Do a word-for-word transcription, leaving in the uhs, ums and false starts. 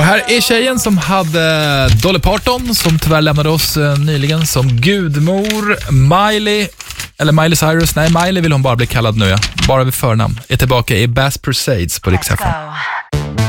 här är tjejen som hade Dolly Parton, som tyvärr lämnade oss eh, nyligen, som gudmor. Miley, eller Miley Cyrus, nej Miley vill hon bara bli kallad nu, ja. Bara vid förnamn. Är tillbaka i Bass Crusades på Rix F M.